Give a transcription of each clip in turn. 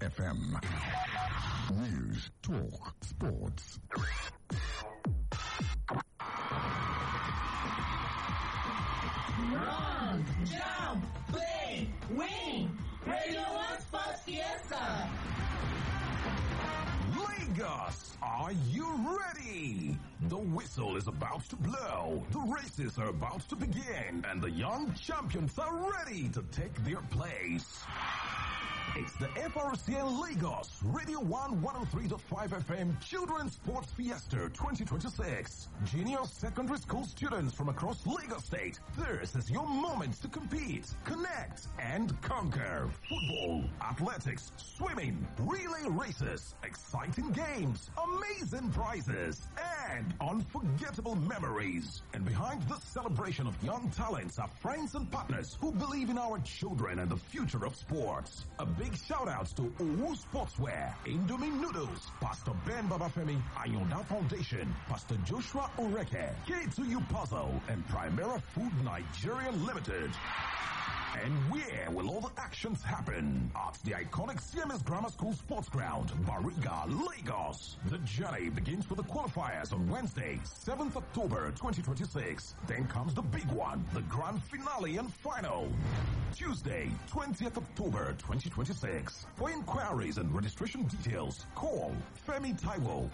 FM. News, talk, sports. Run, jump, play, win. Radio 1 Sports Fiesta. Lagos, are you ready? The whistle is about to blow, the races are about to begin, and the young champions are ready to take their place. It's the FRCN Lagos Radio 1 103.5 FM Children's Sports Fiesta 2026. Junior secondary school students from across Lagos State. This is your moment to compete, connect, and conquer. Football, athletics, swimming, relay races, exciting games, amazing prizes, and unforgettable memories. And behind this celebration of young talents are friends and partners who believe in our children and the future of sports. A big shout-out to Owu Sportswear, Indomie Noodles, Pastor Ben Babafemi, Ayonda Foundation, Pastor Joshua Oreke, K2U Puzzle, and Primera Food Nigeria Limited. And where will all the actions happen? At the iconic CMS Grammar School Sports Ground, Bariga, Lagos. The journey begins with the qualifiers on Wednesday, 7th October 2026. Then comes the big one, the grand finale and final. Tuesday, 20th October 2026. For inquiries and registration details, call Femi Taiwo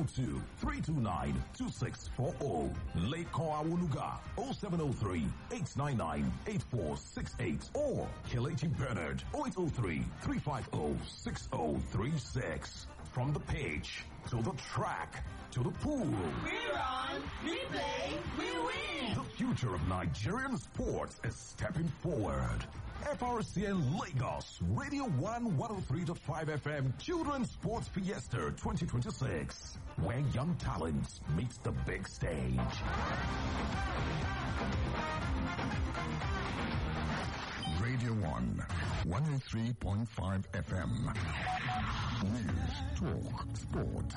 0802-329-2640. Lekon Awunuga 0703-899-8468 or Kelechi Bernard 0803-350-6036. From the pitch to the track to the pool. We run, we play, we win. The future of Nigerian sports is stepping forward. FRCN Lagos, Radio 1 103.5 FM Children's Sports Fiesta 2026, where young talents meet the big stage. Radio 1, 103.5 FM. News, talk, sports.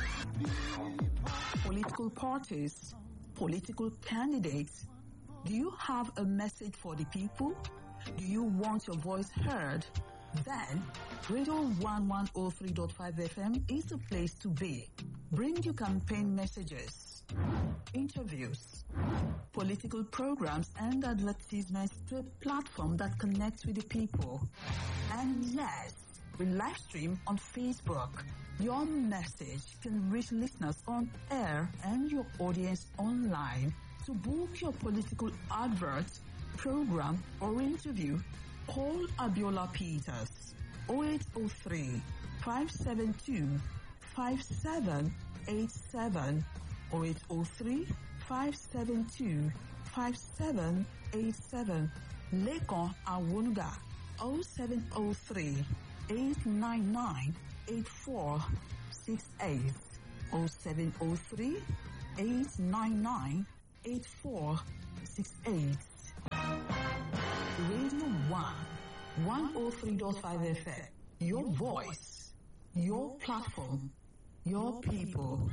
Political parties, political candidates. Do you have a message for the people? Do you want your voice heard? Then, Radio 1103.5 FM is the place to be. Bring your campaign messages, interviews, political programs, and advertisements to a platform that connects with the people. And yes, we live stream on Facebook. Your message can reach listeners on air and your audience online. To book your political advert, program, or interview, call Abiola Peters 0803 572 5787 0803 572 5787. Lekon Awunuga 0703 899 8468 0703 899 8468. Radio 1 103.5 FM. Your voice, your platform, your people.